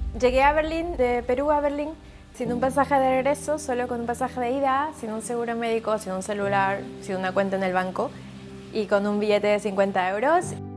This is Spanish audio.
Llegué a Berlín, de Perú a Berlín, sin un pasaje de regreso, solo con un pasaje de ida, sin un seguro médico, sin un celular, sin una cuenta en el banco y con un billete de 50 euros.